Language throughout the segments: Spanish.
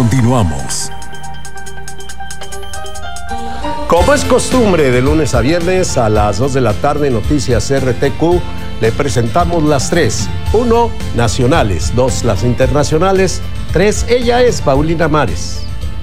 Continuamos. Como es costumbre de lunes a viernes a las 2 de la tarde, Noticias RTQ, le presentamos las 3. 1, nacionales. 2, las internacionales. 3, ella es Paulina Mares.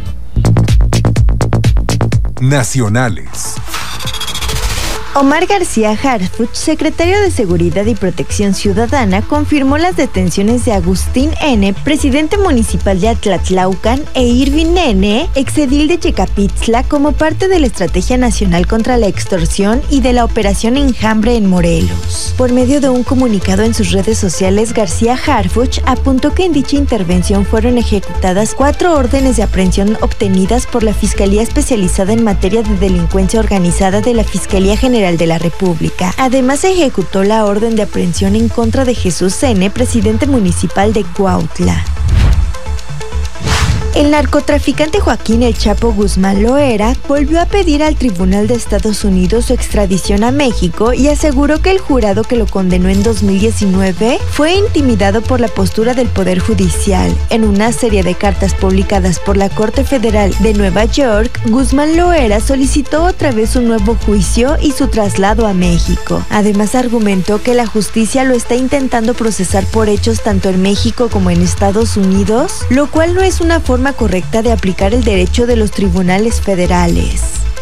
Nacionales. Omar García Harfuch, secretario de Seguridad y Protección Ciudadana, confirmó las detenciones de Agustín N., presidente municipal de Atlatlaucan, e Irving N., exedil de Checapitzla, como parte de la Estrategia Nacional contra la Extorsión y de la Operación Enjambre en Morelos. Por medio de un comunicado en sus redes sociales, García Harfuch apuntó que en dicha intervención fueron ejecutadas 4 órdenes de aprehensión obtenidas por la Fiscalía Especializada en Materia de Delincuencia Organizada de la Fiscalía General de la República. Además, se ejecutó la orden de aprehensión en contra de Jesús N., presidente municipal de Cuautla. El narcotraficante Joaquín El Chapo Guzmán Loera volvió a pedir al Tribunal de Estados Unidos su extradición a México y aseguró que el jurado que lo condenó en 2019 fue intimidado por la postura del Poder Judicial. En una serie de cartas publicadas por la Corte Federal de Nueva York, Guzmán Loera solicitó otra vez un nuevo juicio y su traslado a México. Además, argumentó que la justicia lo está intentando procesar por hechos tanto en México como en Estados Unidos, lo cual no es una forma correcta de aplicar el derecho de los tribunales federales.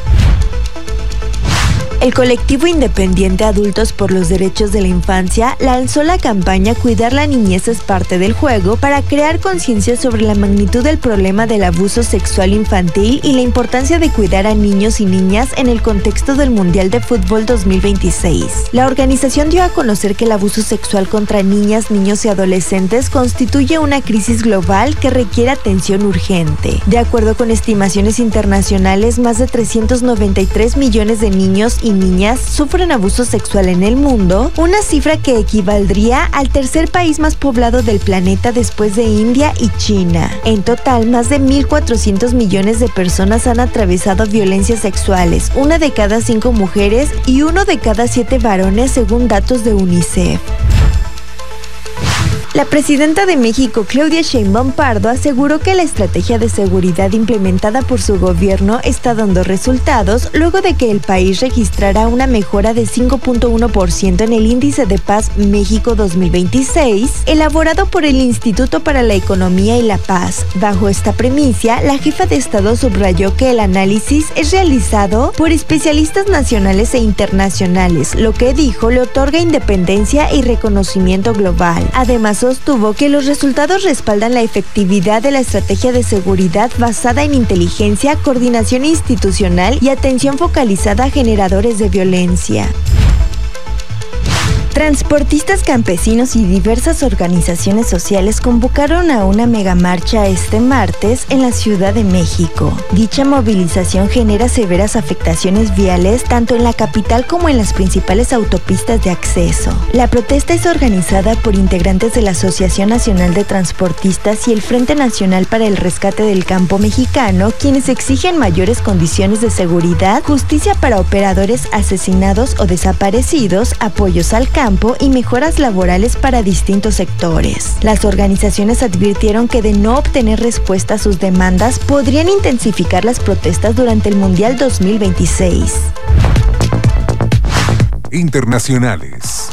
El colectivo independiente Adultos por los Derechos de la Infancia lanzó la campaña Cuidar la Niñez es parte del juego para crear conciencia sobre la magnitud del problema del abuso sexual infantil y la importancia de cuidar a niños y niñas en el contexto del Mundial de Fútbol 2026. La organización dio a conocer que el abuso sexual contra niñas, niños y adolescentes constituye una crisis global que requiere atención urgente. De acuerdo con estimaciones internacionales, más de 393 millones de niños y niñas sufren abuso sexual en el mundo, una cifra que equivaldría al tercer país más poblado del planeta después de India y China. En total, más de 1.400 millones de personas han atravesado violencias sexuales, 1 de cada 5 mujeres y 1 de cada 7 varones, según datos de UNICEF. La presidenta de México, Claudia Sheinbaum Pardo, aseguró que la estrategia de seguridad implementada por su gobierno está dando resultados luego de que el país registrara una mejora de 5.1% en el Índice de Paz México 2026, elaborado por el Instituto para la Economía y la Paz. Bajo esta premisa, la jefa de Estado subrayó que el análisis es realizado por especialistas nacionales e internacionales, lo que dijo le otorga independencia y reconocimiento global. Además, sostuvo que los resultados respaldan la efectividad de la estrategia de seguridad basada en inteligencia, coordinación institucional y atención focalizada a generadores de violencia. Transportistas, campesinos y diversas organizaciones sociales convocaron a una megamarcha este martes en la Ciudad de México. Dicha movilización genera severas afectaciones viales tanto en la capital como en las principales autopistas de acceso. La protesta es organizada por integrantes de la Asociación Nacional de Transportistas y el Frente Nacional para el Rescate del Campo Mexicano, quienes exigen mayores condiciones de seguridad, justicia para operadores asesinados o desaparecidos, apoyos al campo y mejoras laborales para distintos sectores. Las organizaciones advirtieron que de no obtener respuesta a sus demandas, podrían intensificar las protestas durante el Mundial 2026. Internacionales.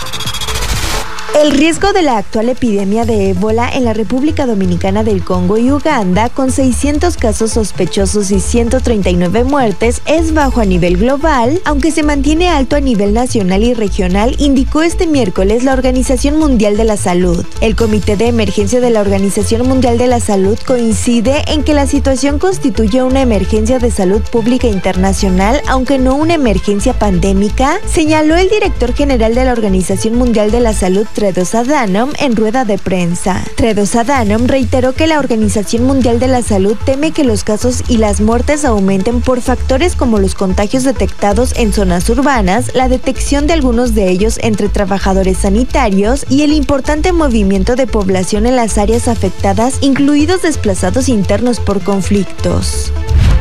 El riesgo de la actual epidemia de ébola en la República Dominicana del Congo y Uganda, con 600 casos sospechosos y 139 muertes, es bajo a nivel global, aunque se mantiene alto a nivel nacional y regional, indicó este miércoles la Organización Mundial de la Salud. El Comité de Emergencia de la Organización Mundial de la Salud coincide en que la situación constituye una emergencia de salud pública internacional, aunque no una emergencia pandémica, señaló el director general de la Organización Mundial de la Salud, Tedros Adhanom, en rueda de prensa. Tedros Adhanom reiteró que la Organización Mundial de la Salud teme que los casos y las muertes aumenten por factores como los contagios detectados en zonas urbanas, la detección de algunos de ellos entre trabajadores sanitarios y el importante movimiento de población en las áreas afectadas, incluidos desplazados internos por conflictos.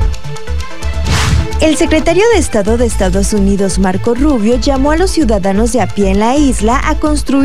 El secretario de Estado de Estados Unidos, Marco Rubio, llamó a los ciudadanos de a pie en la isla a construir